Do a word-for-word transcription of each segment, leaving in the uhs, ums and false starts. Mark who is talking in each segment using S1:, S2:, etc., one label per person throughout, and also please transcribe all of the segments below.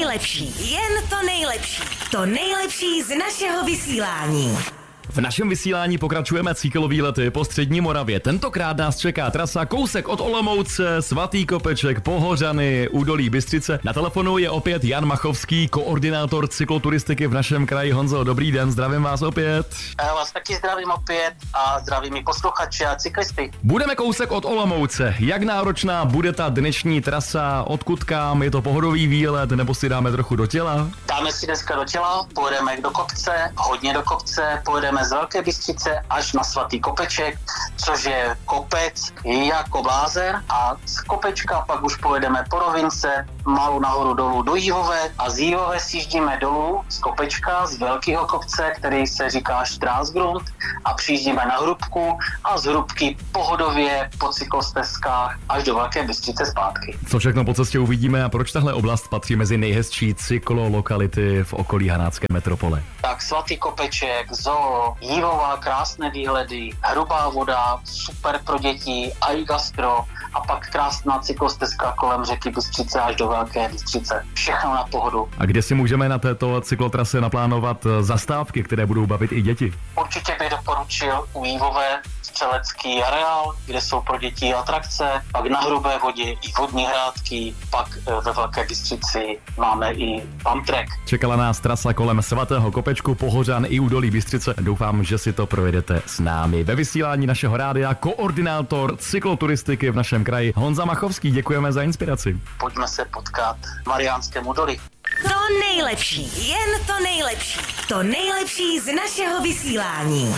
S1: nejlepší, jen to nejlepší. To nejlepší z našeho vysílání.
S2: V našem vysílání pokračujeme cyklovýlety po střední Moravě. Tentokrát nás čeká trasa kousek od Olomouce, Svatý Kopeček, Pohořany, Údolí Bystřice. Na telefonu je opět Jan Machovský, koordinátor cykloturistiky v našem kraji. Honzo, dobrý den, zdravím vás opět.
S3: Já vás taky zdravím opět a zdravím i posluchače a cyklisty.
S2: Budeme kousek od Olomouce. Jak náročná bude ta dnešní trasa, odkud kam, je to pohodový výlet nebo si dáme trochu do těla?
S3: Dáme si dneska do těla, pojedeme do kopce, hodně do kopce, pojedeme z Velké Bystřice až na Svatý Kopeček, což je kopec jako blázen, a z Kopečka pak už pojedeme po rovince, malou nahoru dolů do Jihové a z Jihové sjíždíme dolů z Kopečka, z Velkého kopce, který se říká Strasgrund, a přijíždíme na Hrubku a z Hrubky pohodově po cyklostezkách až do Velké Bystřice zpátky.
S2: Co všechno po cestě uvidíme a proč tahle oblast patří mezi nejhezčí cyklolokality v okolí hanácké metropole?
S3: Tak Svatý Kopeček, zoo, Jihova, krásné výhledy, Hrubá voda, super pro děti, a i gastro, a pak krásná cyklostezka kolem řeky Bystřice až do Velké Bystřice. Všechno na pohodu.
S2: A kde si můžeme na této cyklotrase naplánovat zastávky, které budou bavit i děti?
S3: Určitě bych doporučil u Jihové střelecký areál, kde jsou pro děti atrakce, pak na Hrubé vodě i vodní hrádky, pak ve Velké Bystřici máme i pump track.
S2: Čekala nás trasa kolem Svatého Kopečku, Pohořan i Údolí Bystřice. Doufám, že si to projedete s námi. Ve vysílání našeho rádia koordinátor cykloturistiky v našem kraji Honza Machovský. Děkujeme za inspiraci.
S3: Pojďme se potkat v Mariánském Údolí.
S1: To nejlepší, jen to nejlepší. To nejlepší z našeho vysílání.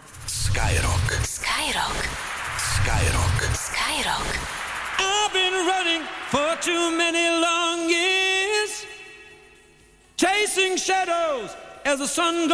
S4: Skyrock.
S1: Skyrock.
S4: Skyrock.
S1: Skyrock.
S5: I've been running for too many long years, chasing shadows as the sun goes